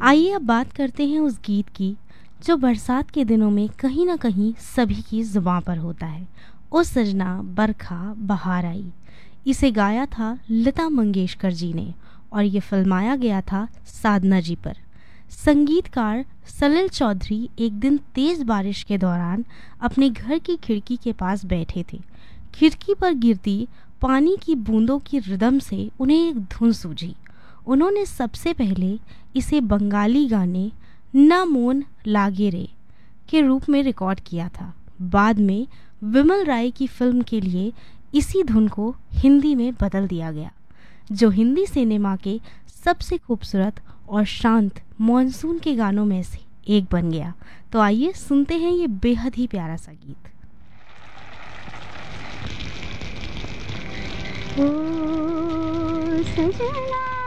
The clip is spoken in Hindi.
आइए अब बात करते हैं उस गीत की जो बरसात के दिनों में कहीं ना कहीं सभी की जुबां पर होता है। ओ सजना बरखा बहार आई। इसे गाया था लता मंगेशकर जी ने और ये फिल्माया गया था साधना जी पर। संगीतकार सलिल चौधरी एक दिन तेज बारिश के दौरान अपने घर की खिड़की के पास बैठे थे। खिड़की पर गिरती पानी की बूंदों की रिदम से उन्हें एक धुन सूझी। उन्होंने सबसे पहले इसे बंगाली गाने ना मोन लागे रे के रूप में रिकॉर्ड किया था। बाद में विमल राय की फिल्म के लिए इसी धुन को हिंदी में बदल दिया गया, जो हिंदी सिनेमा के सबसे खूबसूरत और शांत मॉनसून के गानों में से एक बन गया। तो आइए सुनते हैं ये बेहद ही प्यारा सा गीत। ओ सजना